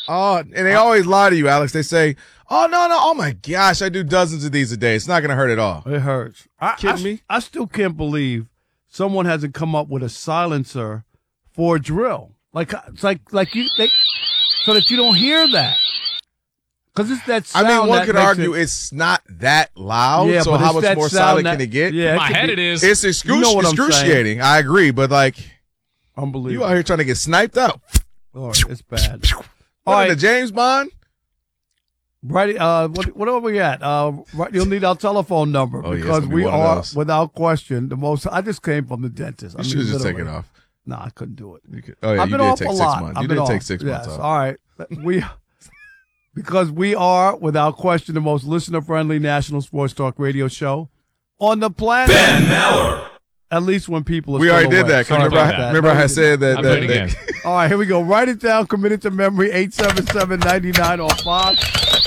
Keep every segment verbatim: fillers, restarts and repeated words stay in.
Oh, and they always lie to you, Alex. They say, oh, no, no. Oh, my gosh. I do dozens of these a day. It's not going to hurt at all. It hurts. I, Kidding I, me? I still can't believe someone hasn't come up with a silencer for a drill. Like, it's like, like you, they, so that you don't hear that. Because it's that sound. I mean, one that could makes argue it, it's not that loud. Yeah, so but how it's much that more sound silent that- can it get? Yeah, In my could head be- it is. It's excru- You know what I'm excruciating. I agree, but like, Unbelievable. you out here trying to get sniped out. Oh, it's bad. All All right, right. the James Bond. Right, uh, what what are we at? Uh, right, you'll need our telephone number Oh, yeah, it's because gonna be we one of are, those. without question, the most. I just came from the dentist. I You mean, should just take it literally. off. No, I couldn't do it. You could, oh, yeah, I've you been did off take a six lot. months. I've You been did off. take six yes. months off. All right, we because we are, without question, the most listener-friendly national sports talk radio show on the planet. Ben Maller. At least when people are We still already did awake. that. 'cause Sorry Remember, about I, that. remember I had said that. I'll that, do it that- again. All right, here we go. Write it down. Commit it to memory. eight seven seven, nine nine oh five.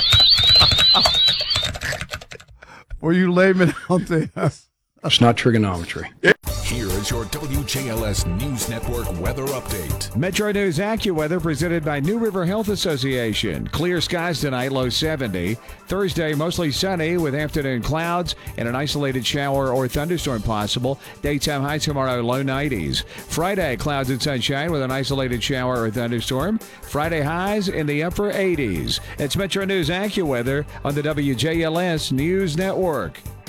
For you laymen out there. It's not trigonometry. Here is your W J L S News Network weather update. Metro News AccuWeather presented by New River Health Association. Clear skies tonight, low seventy. Thursday, mostly sunny with afternoon clouds and an isolated shower or thunderstorm possible. Daytime high tomorrow, low nineties. Friday, clouds and sunshine with an isolated shower or thunderstorm. Friday highs in the upper eighties. It's Metro News AccuWeather on the W J L S News Network.